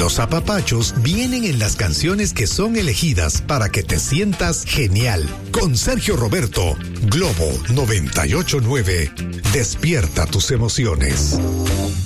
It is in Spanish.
Los apapachos vienen en las canciones que son elegidas para que te sientas genial. Con Sergio Roberto, Globo 98.9. Despierta tus emociones.